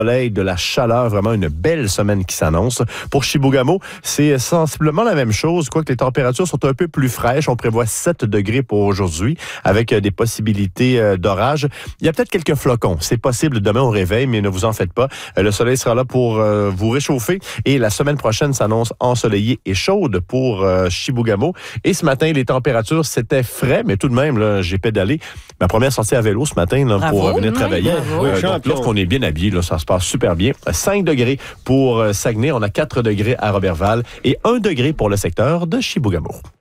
soleil, de la chaleur, vraiment une belle semaine qui s'annonce. Pour Chibougamau, c'est sensiblement la même chose, quoique les températures sont un peu plus fraîches. On prévoit 7 degrés pour aujourd'hui, avec des possibilités d'orage. Il y a peut-être quelques flocons. C'est possible demain au réveil, mais ne vous en faites pas. Le soleil sera là pour vous réchauffer et la semaine prochaine s'annonce ensoleillée et chaude pour Chibougamau. Et ce matin, les températures, c'était frais, mais tout de même, là, j'ai pédalé. Ma première sortie à vélo ce matin là, pour venir travailler. Donc, lorsqu'on est bien habillé, là, ça se passe super bien. 5 degrés pour Saguenay, on a 4 degrés à Roberval et 1 degré pour le secteur de Chibougamau.